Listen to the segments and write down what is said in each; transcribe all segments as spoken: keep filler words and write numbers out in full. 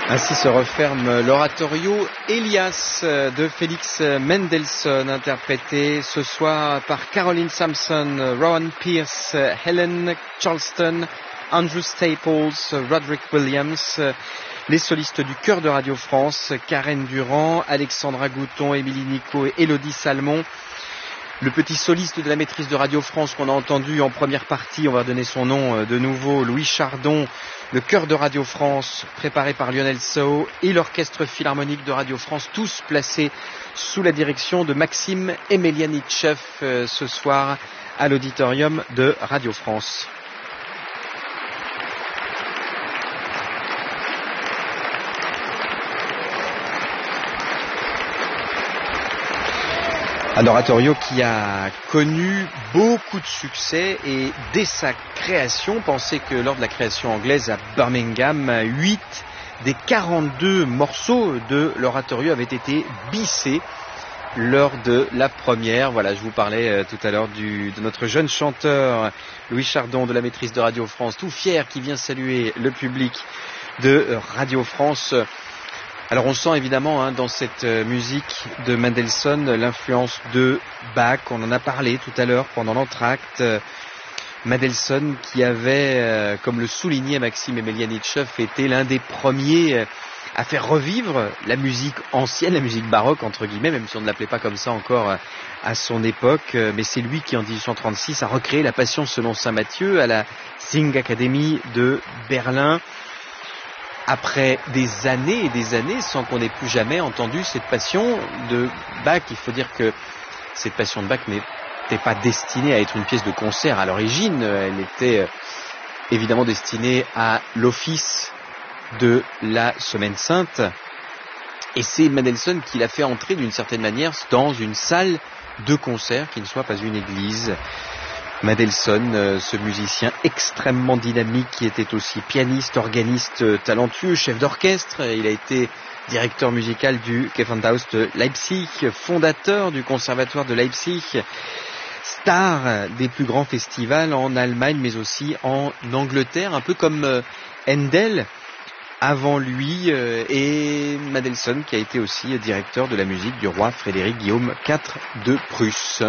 Ainsi se referme l'oratorio Elias de Félix Mendelssohn, interprété ce soir par Caroline Sampson, Rowan Pierce, Helen Charleston, Andrew Staples, Roderick Williams, les solistes du chœur de Radio France, Karen Durand, Alexandra Gouton, Émilie Nico et Élodie Salmon. Le petit soliste de la maîtrise de Radio France qu'on a entendu en première partie, on va donner son nom de nouveau, Louis Chardon, le chœur de Radio France préparé par Lionel Soo et l'orchestre philharmonique de Radio France, tous placés sous la direction de Maxime Emelianitchev ce soir à l'auditorium de Radio France. Un oratorio qui a connu beaucoup de succès et dès sa création, pensez que lors de la création anglaise à Birmingham, huit des quarante-deux morceaux de l'oratorio avaient été bissés lors de la première. Voilà, je vous parlais tout à l'heure du, de notre jeune chanteur Louis Chardon de la maîtrise de Radio France, tout fier qui vient saluer le public de Radio France. Alors on sent évidemment hein, dans cette musique de Mendelssohn l'influence de Bach. On en a parlé tout à l'heure pendant l'entracte. Mendelssohn qui avait, comme le soulignait Maxime Emelianitchev, été l'un des premiers à faire revivre la musique ancienne, la musique baroque entre guillemets, même si on ne l'appelait pas comme ça encore à son époque. Mais c'est lui qui en dix-huit cent trente-six a recréé la Passion selon saint Matthieu à la Singakademie de Berlin. Après des années et des années sans qu'on n'ait plus jamais entendu cette passion de Bach, il faut dire que cette passion de Bach n'était pas destinée à être une pièce de concert à l'origine, elle était évidemment destinée à l'office de la Semaine Sainte. Et c'est Mendelssohn qui l'a fait entrer d'une certaine manière dans une salle de concert qui ne soit pas une église. Mendelssohn, ce musicien extrêmement dynamique qui était aussi pianiste, organiste talentueux, chef d'orchestre. Il a été directeur musical du Gewandhaus de Leipzig, fondateur du conservatoire de Leipzig, star des plus grands festivals en Allemagne mais aussi en Angleterre, un peu comme Handel avant lui, et Mendelssohn qui a été aussi directeur de la musique du roi Frédéric Guillaume quatre de Prusse.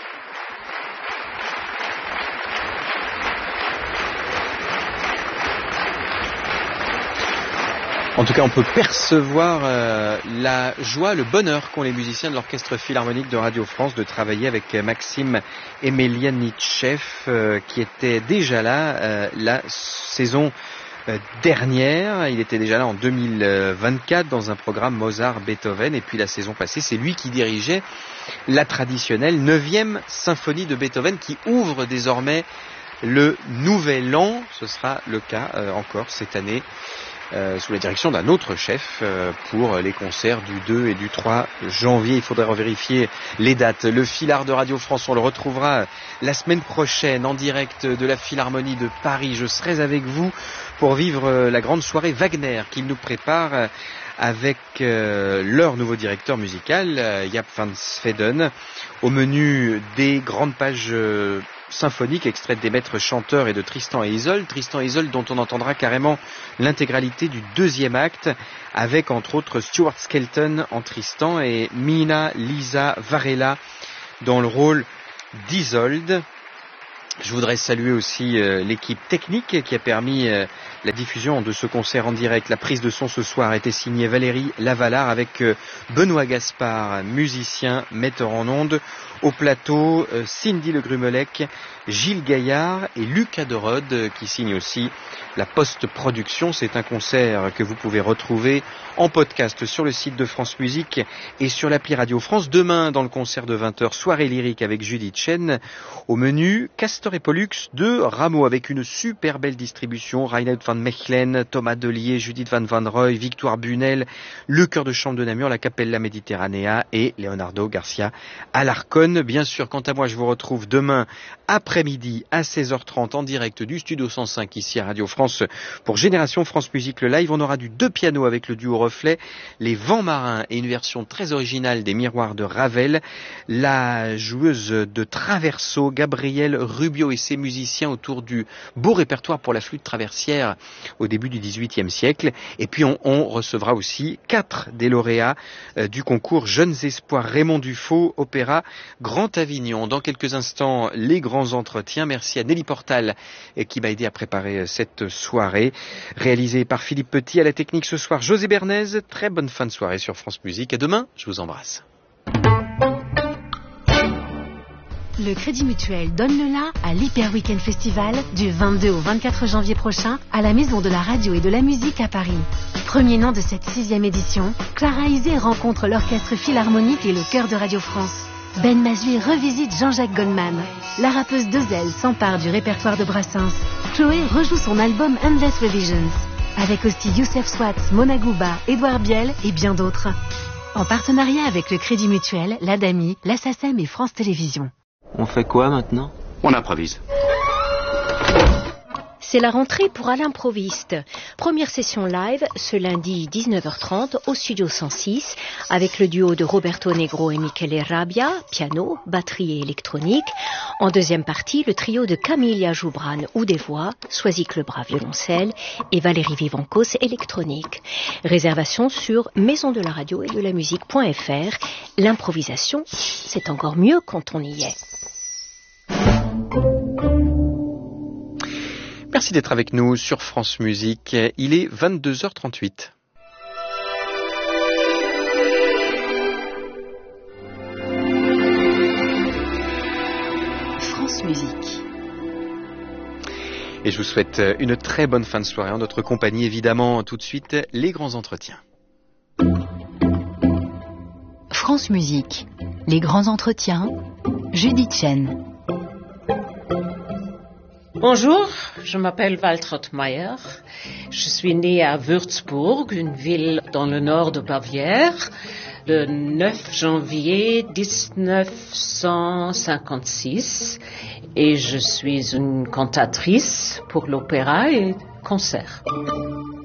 En tout cas, on peut percevoir euh, la joie, le bonheur qu'ont les musiciens de l'orchestre philharmonique de Radio France de travailler avec Maxime Emelianitchev, euh, qui était déjà là euh, la saison euh, dernière. Il était déjà là en deux mille vingt-quatre dans un programme Mozart-Beethoven. Et puis la saison passée, c'est lui qui dirigeait la traditionnelle neuvième symphonie de Beethoven qui ouvre désormais le nouvel an. Ce sera le cas euh, encore cette année. Euh, sous la direction d'un autre chef euh, pour les concerts du deux et du trois janvier. Il faudrait revérifier les dates. Le Philhar de Radio France, on le retrouvera la semaine prochaine en direct de la Philharmonie de Paris. Je serai avec vous pour vivre euh, la grande soirée Wagner qu'ils nous préparent euh, avec euh, leur nouveau directeur musical, euh, Jaap van Zweden. Au menu des grandes pages euh, symphonique extraite des maîtres chanteurs et de Tristan et Isolde. Tristan et Isolde dont on entendra carrément l'intégralité du deuxième acte avec entre autres Stuart Skelton en Tristan et Mina Lisa Varela dans le rôle d'Isolde. Je voudrais saluer aussi euh, l'équipe technique qui a permis euh, la diffusion de ce concert en direct. La prise de son ce soir a été signée Valérie Lavalard avec euh, Benoît Gaspard, musicien, metteur en ondes. Au plateau, euh, Cindy Le Grumelec, Gilles Gaillard et Lucas Derode euh, qui signent aussi la post-production. C'est un concert que vous pouvez retrouver en podcast sur le site de France Musique et sur l'appli Radio France. Demain, dans le concert de vingt heures, soirée lyrique avec Judith Chen. Au menu, Castor et Pollux de Rameau avec une super belle distribution. Reinhard van Mechelen, Thomas Delier, Judith van Van Roy, Victoire Bunel, le chœur de chambre de Namur, la Capella Mediterranea et Leonardo Garcia Alarcón. Bien sûr, quant à moi, je vous retrouve demain après-midi à seize heures trente en direct du Studio cent cinq ici à Radio France pour Génération France Musique le live. On aura du deux pianos avec le duo Reflet, les Vents Marins et une version très originale des Miroirs de Ravel. La joueuse de Traverso, Gabrielle Rubio et ses musiciens autour du beau répertoire pour la flûte traversière au début du dix-huitième siècle. Et puis on, on recevra aussi quatre des lauréats euh, du concours Jeunes Espoirs Raymond Dufaux, opéra Grand Avignon. Dans quelques instants, les grands entretiens. Merci à Nelly Portal euh, qui m'a aidé à préparer euh, cette soirée. Réalisée par Philippe Petit, à la technique ce soir, José Bernays. Très bonne fin de soirée sur France Musique. À demain, je vous embrasse. Le Crédit Mutuel donne le la à l'Hyper Weekend Festival du vingt-deux au vingt-quatre janvier prochain à la Maison de la Radio et de la Musique à Paris. Premier nom de cette sixième édition, Clara Isé rencontre l'Orchestre Philharmonique et le Chœur de Radio France. Ben Mazué revisite Jean-Jacques Goldman. La rappeuse Dezel s'empare du répertoire de Brassens. Chloé rejoue son album Endless Revisions. Avec aussi Youssef Swat, Mona Gouba, Édouard Biel et bien d'autres. En partenariat avec le Crédit Mutuel, l'Adami, la SACEM et France Télévisions. On fait quoi maintenant? On improvise. C'est la rentrée pour À l'improviste. Première session live ce lundi dix-neuf heures trente au studio cent six avec le duo de Roberto Negro et Michele Rabbia, piano, batterie et électronique. En deuxième partie, le trio de Camilla Joubran ou des voix, Soisic Lebras violoncelle et Valérie Vivancos électronique. Réservation sur maison de la radio et de la musique.fr. L'improvisation, c'est encore mieux quand on y est. Merci d'être avec nous sur France Musique. Il est vingt-deux heures trente-huit. France Musique. Et je vous souhaite une très bonne fin de soirée en notre compagnie. Évidemment, tout de suite, les grands entretiens. France Musique. Les grands entretiens. Judith Chen. Bonjour, je m'appelle Waltraud-Meyer. Je suis née à Würzburg, une ville dans le nord de Bavière, le neuf janvier dix-neuf cent cinquante-six et je suis une cantatrice pour l'opéra et concert.